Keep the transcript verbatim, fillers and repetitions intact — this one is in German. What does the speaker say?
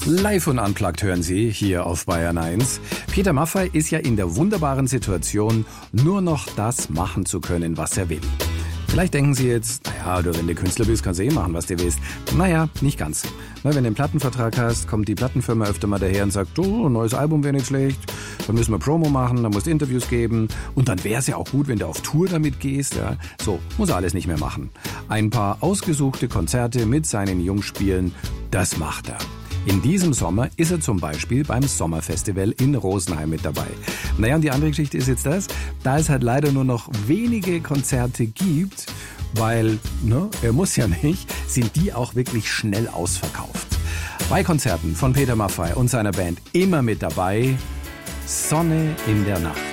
Live und unplugged hören Sie hier auf Bayern eins. Peter Maffay ist ja in der wunderbaren Situation, nur noch das machen zu können, was er will. Vielleicht denken Sie jetzt, naja, du, wenn du Künstler bist, kannst du eh machen, was du willst. Naja, nicht ganz. Na, wenn du einen Plattenvertrag hast, kommt die Plattenfirma öfter mal daher und sagt, du, ein neues Album wäre nicht schlecht, dann müssen wir Promo machen, dann musst du Interviews geben und dann wäre es ja auch gut, wenn du auf Tour damit gehst. Ja. So, muss er alles nicht mehr machen. Ein paar ausgesuchte Konzerte mit seinen Jungs spielen, das macht er. In diesem Sommer ist er zum Beispiel beim Sommerfestival in Rosenheim mit dabei. Naja, und die andere Geschichte ist jetzt das, da es halt leider nur noch wenige Konzerte gibt, weil, ne, er muss ja nicht, sind die auch wirklich schnell ausverkauft. Bei Konzerten von Peter Maffay und seiner Band immer mit dabei, Sonne in der Nacht.